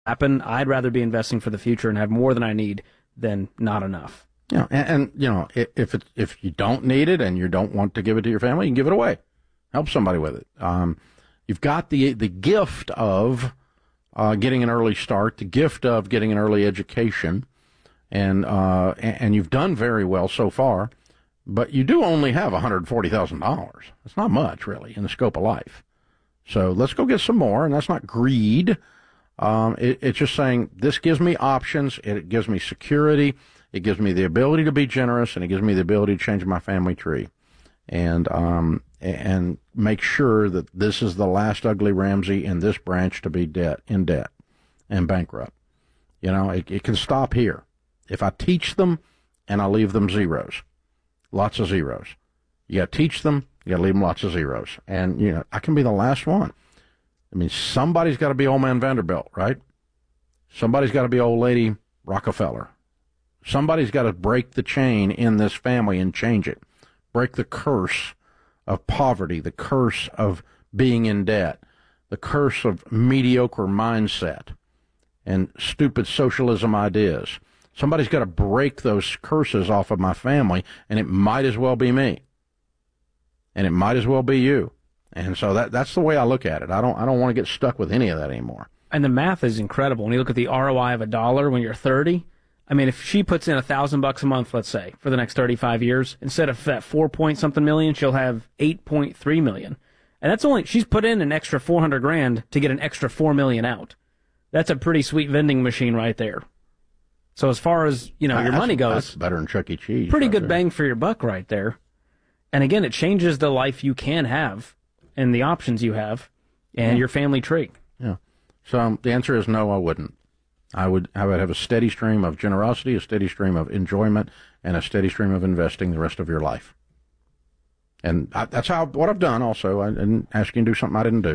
happen. I'd rather be investing for the future and have more than I need than not enough. Yeah, and you know, if you don't need it and you don't want to give it to your family, you can give it away. Help somebody with it. You've got the gift of getting an early start, the gift of getting an early education, and you've done very well so far. But you do only have $140,000. It's not much, really, in the scope of life. So let's go get some more, and that's not greed. It's just saying this gives me options, it gives me security, it gives me the ability to be generous, and it gives me the ability to change my family tree, and make sure that this is the last ugly Ramsey in this branch to be in debt and bankrupt. You know, it can stop here. If I teach them and I leave them zeros, lots of zeros. You got to teach them, you got to leave them lots of zeros. And, you know, I can be the last one. I mean, somebody's got to be old man Vanderbilt, right? Somebody's got to be old lady Rockefeller. Somebody's got to break the chain in this family and change it. Break the curse of poverty, the curse of being in debt, the curse of mediocre mindset and stupid socialism ideas. Somebody's got to break those curses off of my family, and it might as well be me. And it might as well be you. And so that's the way I look at it. I don't want to get stuck with any of that anymore. And the math is incredible. When you look at the ROI of $1 when you're 30, I mean, if she puts in $1,000 a month, let's say, for the next 35 years, instead of that 4-point-something million, she'll have 8.3 million. And that's only, she's put in an extra $400,000 to get an extra $4 million out. That's a pretty sweet vending machine right there. So as far as, you know, your money goes, that's better than Chuck E. Cheese. Pretty good bang for your buck right there. And again, it changes the life you can have and the options you have and your family tree. Yeah. So the answer is no, I wouldn't. I would have a steady stream of generosity, a steady stream of enjoyment, and a steady stream of investing the rest of your life. And that's what I've done also. I didn't ask you to do something I didn't do.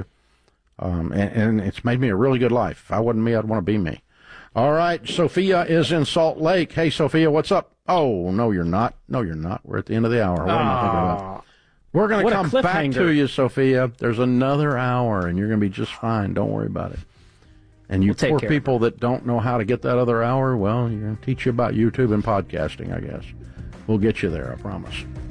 And it's made me a really good life. If I wasn't me, I'd want to be me. All right, Sophia is in Salt Lake. Hey, Sophia, what's up? Oh, no, you're not. No, you're not. We're at the end of the hour. What am I thinking about? We're going to come back to you, Sophia. There's another hour, and you're going to be just fine. Don't worry about it. And you poor people that don't know how to get that other hour, well, you're going to teach you about YouTube and podcasting, I guess. We'll get you there, I promise.